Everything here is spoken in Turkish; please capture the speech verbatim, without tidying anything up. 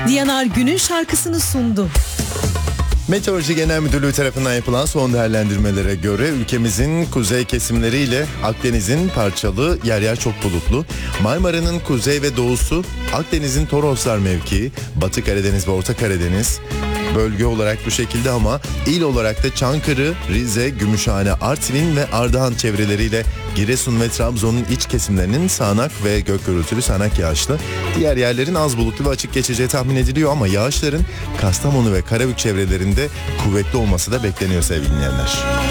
Diyanar günün şarkısını sundu. Meteoroloji Genel Müdürlüğü tarafından yapılan son değerlendirmelere göre ülkemizin kuzey kesimleriyle Akdeniz'in parçalı, yer yer çok bulutlu, Marmara'nın kuzey ve doğusu, Akdeniz'in Toroslar mevkii, Batı Karadeniz ve Orta Karadeniz bölge olarak bu şekilde ama il olarak da Çankırı, Rize, Gümüşhane, Artvin ve Ardahan çevreleriyle Giresun ve Trabzon'un iç kesimlerinin sağanak ve gök gürültülü sağanak yağışlı, diğer yerlerin az bulutlu ve açık geçeceği tahmin ediliyor ama yağışların Kastamonu ve Karabük çevrelerinde kuvvetli olması da bekleniyor sevgili dinleyenler.